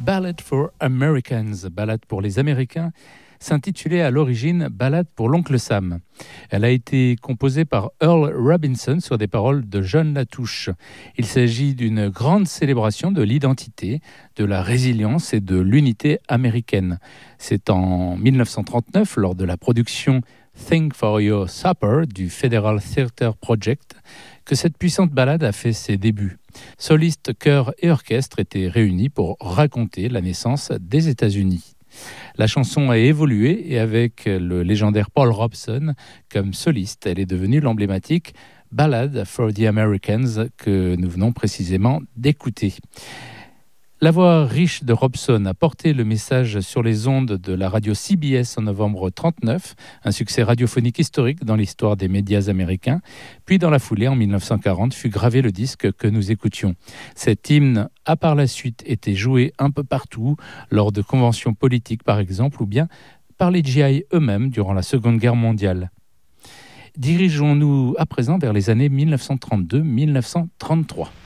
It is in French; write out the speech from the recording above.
Ballad for Americans, ballade pour les Américains, s'intitulait à l'origine Ballade pour l'oncle Sam. Elle a été composée par Earl Robinson sur des paroles de John Latouche. Il s'agit d'une grande célébration de l'identité, de la résilience et de l'unité américaine. C'est en 1939, lors de la production Think for Your Supper du Federal Theatre Project, que cette puissante ballade a fait ses débuts. Solistes, chœurs et orchestres étaient réunis pour raconter la naissance des États-Unis. La chanson a évolué et avec le légendaire Paul Robeson comme soliste, elle est devenue l'emblématique Ballad for the Americans que nous venons précisément d'écouter. La voix riche de Robeson a porté le message sur les ondes de la radio CBS en novembre 1939, un succès radiophonique historique dans l'histoire des médias américains. Puis dans la foulée, en 1940, fut gravé le disque que nous écoutions. Cet hymne a par la suite été joué un peu partout, lors de conventions politiques par exemple, ou bien par les GI eux-mêmes durant la Seconde Guerre mondiale. Dirigeons-nous à présent vers les années 1932-1933.